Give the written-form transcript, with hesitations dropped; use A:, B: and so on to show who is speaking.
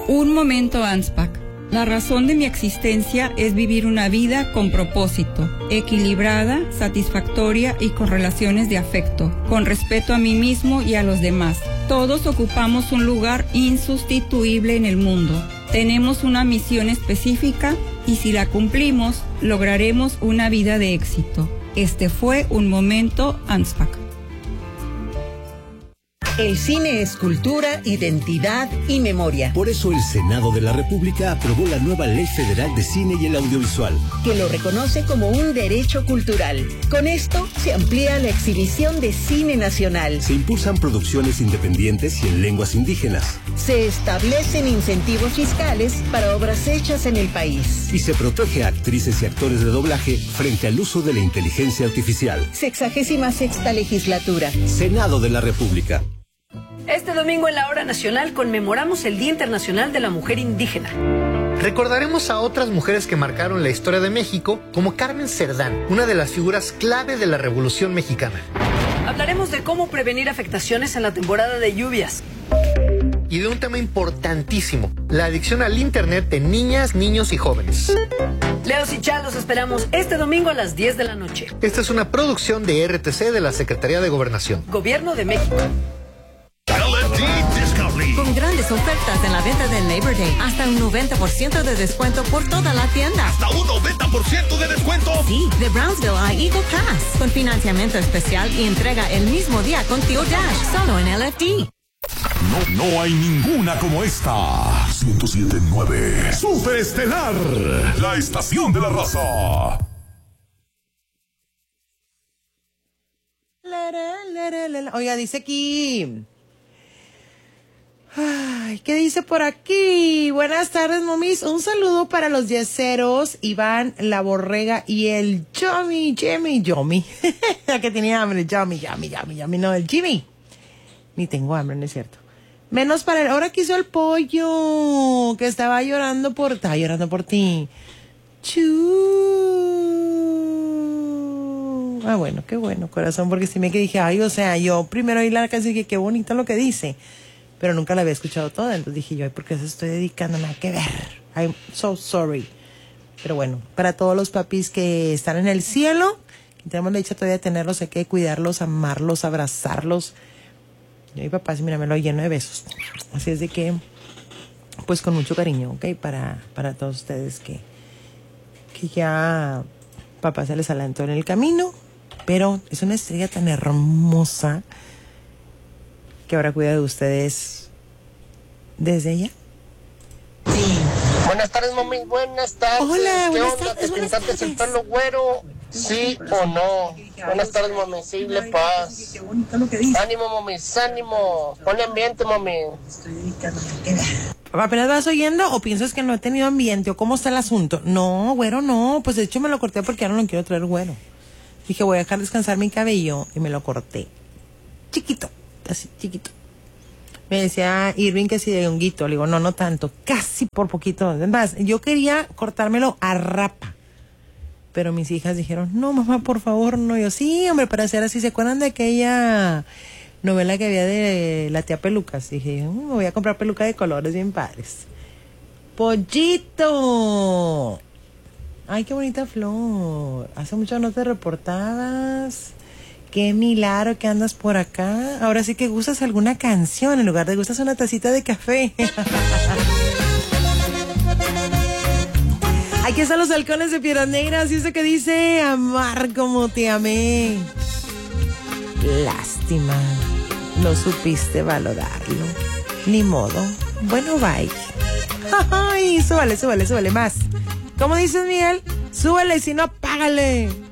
A: Un momento ANSPAC. La razón de mi existencia es vivir una vida con propósito, equilibrada, satisfactoria y con relaciones de afecto, con respeto a mí mismo y a los demás. Todos ocupamos un lugar insustituible en el mundo. Tenemos una misión específica y si la cumplimos, lograremos una vida de éxito. Este fue un momento ANSPAC.
B: El cine es cultura, identidad y memoria.
C: Por eso el Senado de la República aprobó la nueva Ley Federal de Cine y el Audiovisual,
B: que lo reconoce como un derecho cultural. Con esto se amplía la exhibición de cine nacional.
C: Se impulsan producciones independientes y en lenguas indígenas.
B: Se establecen incentivos fiscales para obras hechas en el país.
C: Y se protege a actrices y actores de doblaje frente al uso de la inteligencia artificial.
B: 66ª legislatura.
C: Senado de la República.
D: Este domingo en la Hora Nacional conmemoramos el Día Internacional de la Mujer Indígena.
E: Recordaremos a otras mujeres que marcaron la historia de México, como Carmen Cerdán, una de las figuras clave de la Revolución Mexicana.
D: Hablaremos de cómo prevenir afectaciones en la temporada de lluvias.
E: Y de un tema importantísimo, la adicción al Internet de niñas, niños y jóvenes.
D: Leos y Chá, los esperamos este domingo a las 10 de la noche.
E: Esta es una producción de RTC de la Secretaría de Gobernación.
D: Gobierno de México.
F: Con grandes ofertas en la venta del Labor Day. Hasta un 90% de descuento por toda la tienda.
G: ¿Hasta un 90% de descuento?
F: Sí, de Brownsville a Eagle Pass. Con financiamiento especial y entrega el mismo día con Tío Dash. Solo en LFD.
G: No hay ninguna como esta. 107.9 Super Estelar, la estación de la raza.
H: Oiga, dice aquí... Ay, ¿qué dice por aquí? Buenas tardes, momis. Un saludo para los yeseros, Iván, la borrega y el Yomi. Ya que tenía hambre, Yomi, no, el Jimmy. Ni tengo hambre, no es cierto. Menos para el, ahora que hizo el pollo, que estaba llorando por ti. Ah, bueno, qué bueno, corazón, porque si me que dije, ay, o sea, yo primero oí la canción y dije, qué bonito lo que dice. Pero nunca la había escuchado toda, entonces dije yo, ay, ¿por qué se estoy dedicando? Nada que ver. I'm so sorry. Pero bueno, para todos los papis que están en el cielo, que tenemos la dicha todavía de tenerlos, hay que cuidarlos, amarlos, abrazarlos. Yo mi papá, sí, mira, me lo lleno de besos. Así es de que, pues con mucho cariño, ¿ok? Para todos ustedes que ya papá se les adelantó en el camino, pero es una estrella tan hermosa que ahora cuida de ustedes desde ella.
I: Sí. Buenas tardes, mami. Buenas tardes.
H: Hola,
I: ¿Qué
H: buenas
I: onda?
H: tardes,
I: ¿Te pintaste el pelo güero? ¿Sí o no? Buenas tardes, mami. Sí, le paz.
H: Qué bonito lo que dice.
I: Ánimo, mami. Ánimo. Ponle ambiente, mami.
H: Estoy dedicándome. ¿Apenas vas oyendo o piensas que no he tenido ambiente o cómo está el asunto? No, güero, no. Pues de hecho me lo corté porque ahora no lo quiero traer güero. Dije, voy a dejar descansar mi cabello y me lo corté. Chiquito. Así, chiquito. Me decía Irving que si de honguito. Le digo, no tanto. Casi por poquito. Además, yo quería cortármelo a rapa. Pero mis hijas dijeron, no, mamá, por favor, no. Yo, sí, hombre, para hacer así. ¿Se acuerdan de aquella novela que había de la tía Pelucas? Dije, me voy a comprar peluca de colores bien padres. ¡Pollito! Ay, qué bonita flor. Hace mucho no te reportabas. Qué milagro que andas por acá. Ahora sí que gustas alguna canción en lugar de gustas una tacita de café. Aquí están los halcones de Piedras Negras y eso que dice amar como te amé. Lástima, no supiste valorarlo. Ni modo. Bueno, bye. Ay, súbale más. ¿Cómo dices, Miguel? Súbale, si no, págale.